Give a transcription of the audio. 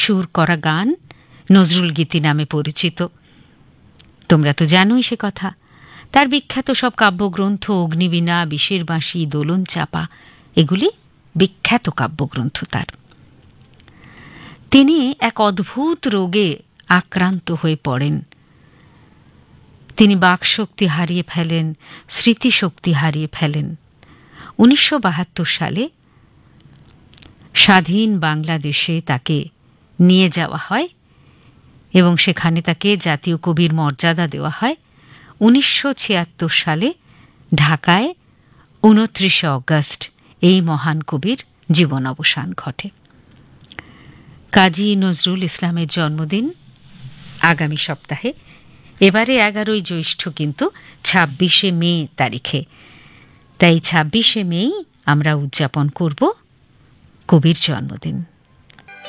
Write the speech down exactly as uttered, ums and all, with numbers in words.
সুর করা গান নজরুল গীতি নামে পরিচিত। তোমরা তো জানোই সে কথা। তার বিখ্যাত সব কাব্যগ্রন্থ অগ্নিবীণা, বিষের বাঁশি, দোলন চাপা এগুলি বিখ্যাত কাব্যগ্রন্থ তার। তিনি এক অদ্ভুত রোগে আক্রান্ত হয়ে পড়েন। তিনি বাকশক্তি হারিয়ে ফেলেন, স্মৃতিশক্তি হারিয়ে ফেলেন। উনিশশো বাহাত্তর সালে স্বাধীন বাংলাদেশে তাকে নিয়ে যাওয়া হয় এবং সেখানে তাকে জাতীয় কবির মর্যাদা দেওয়া হয়। উনিশশো ছিয়াত্তর সালে ঢাকায় উনত্রিশে অগস্ট এই মহান কবির জীবন অবসান ঘটে। কাজী নজরুল ইসলামের জন্মদিন আগামী সপ্তাহে। এবারে এগারোই জ্যৈষ্ঠ কিন্তু ছাব্বিশে মে তারিখে। তাই ছাব্বিশে মেই আমরা উদযাপন করব কবির জন্মদিন।